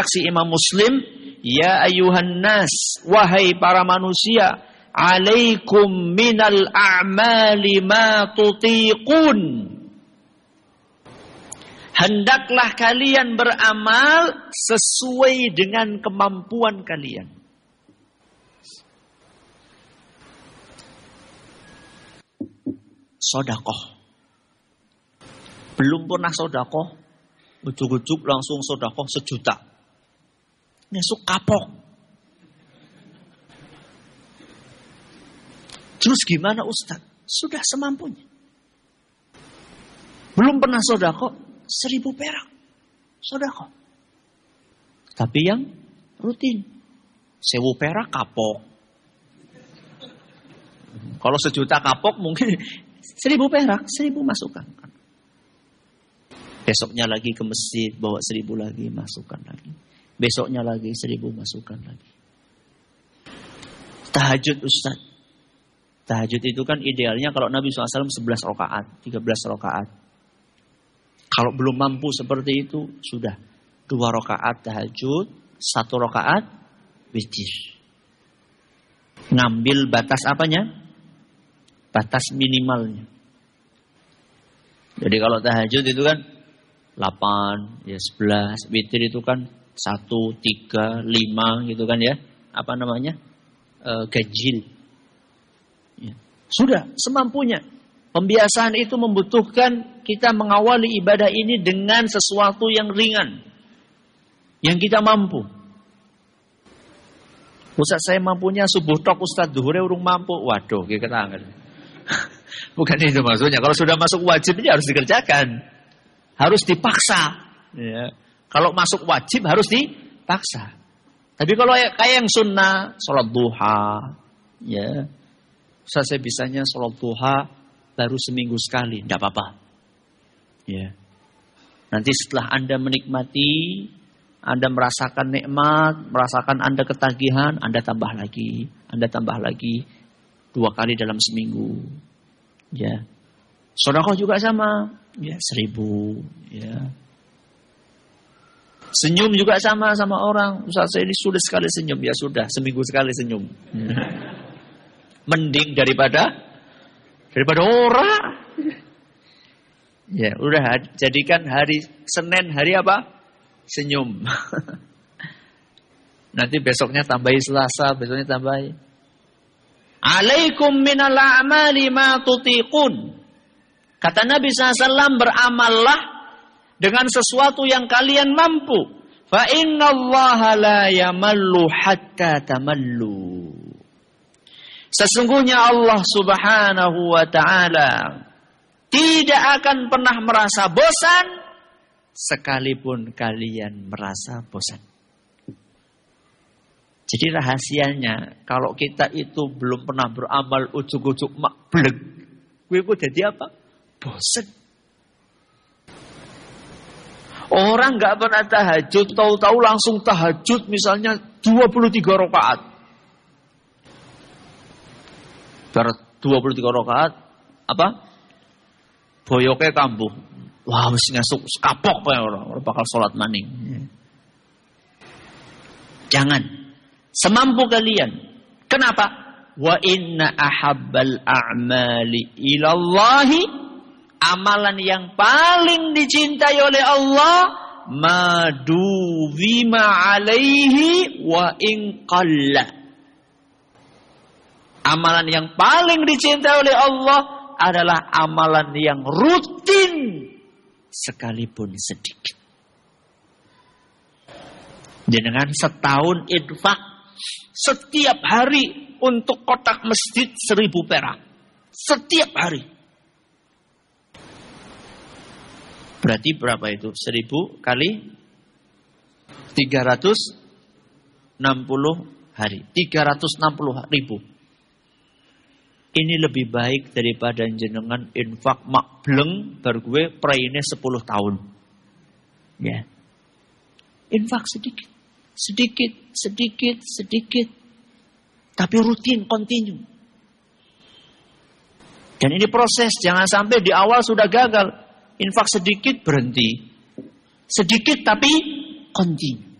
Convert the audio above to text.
Saksi Imam Muslim, ya ayuhan nas, wahai para manusia, alaikum minal a'mali ma tutiqun. Hendaklah kalian beramal sesuai dengan kemampuan kalian. Sedekah. Belum pernah sedekah, ujuk-ujuk langsung sedekah 1 juta. Nesuk kapok. Terus gimana Ustaz? Sudah semampunya. Belum pernah sedekah 1.000 perak. Sedekah. Tapi yang rutin. 1.000 perak kapok. Kalau 1 juta kapok mungkin 1.000 perak, 1.000 masukkan. Besoknya lagi ke masjid, bawa 1.000 lagi, masukkan lagi. Besoknya lagi 1.000 masukkan lagi. Tahajud Ustaz. Tahajud itu kan idealnya kalau Nabi SAW 11 rakaat, 13 rakaat. Kalau belum mampu seperti itu, sudah 2 rakaat tahajud, 1 rakaat witir. Ngambil batas apanya? Batas minimalnya. Jadi kalau tahajud itu kan 8, ya 11, witir itu kan 1, 3, 5 gitu kan ya. Apa namanya? Ganjil. Ya. Sudah semampunya. Pembiasaan itu membutuhkan kita mengawali ibadah ini dengan sesuatu yang ringan. Yang kita mampu. Ustaz saya mampunya subuh tok, Ustaz duhure urung mampu. Waduh, kita tangan. Bukan itu maksudnya. Kalau sudah masuk wajib ini harus dikerjakan. Harus dipaksa. Ya. Kalau masuk wajib harus dipaksa. Tapi kalau kayak yang sunnah, sholat duha. Ya. Saya bisanya sholat duha baru seminggu sekali. Tidak apa-apa. Ya. Nanti setelah Anda menikmati, Anda merasakan nikmat, merasakan Anda ketagihan, Anda tambah lagi. Anda tambah lagi 2 kali dalam seminggu. Ya. Sedekah juga sama. Ya, 1.000. Ya. Senyum juga sama orang. Ustaz saya ini sudah sekali senyum. Ya sudah, seminggu sekali senyum. Mending daripada orang. Ya, udah jadikan hari Senin hari apa? Senyum. Nanti besoknya tambahi Selasa, besoknya tambahi. Alaikum minal a'mali ma tutiqun. Kata Nabi SAW, beramallah dengan sesuatu yang kalian mampu. Fa innallaha la yamallu hatta tamallu. Sesungguhnya Allah Subhanahu wa ta'ala tidak akan pernah merasa bosan sekalipun kalian merasa bosan. Jadi rahasianya, kalau kita itu belum pernah beramal ujuk-ujuk mak bleg, gue jadi apa? Bosan. Orang gak pernah tahajud, tahu-tahu langsung tahajud misalnya 23 rakaat. 23 rakaat, apa? Boyoke kambuh. Wah, wis ngasuk kapok ya orang bakal salat maning. Jangan. Semampu kalian. Kenapa? Wa inna ahabbal a'mali ilallahi, amalan yang paling dicintai oleh Allah, maduwima alaihi wa in qalla. Amalan yang paling dicintai oleh Allah adalah amalan yang rutin sekalipun sedikit. Dengan setahun infak setiap hari untuk kotak masjid 1.000 perak. Setiap hari. Berarti berapa itu? 1.000 kali 360 hari. 360.000. Ini lebih baik daripada jenengan infak makbleng bar gue praine 10 tahun. Ya. Infak sedikit. Sedikit. Tapi rutin, kontinu. Dan ini proses. Jangan sampai di awal sudah gagal. Infak sedikit berhenti. Sedikit tapi kontinu.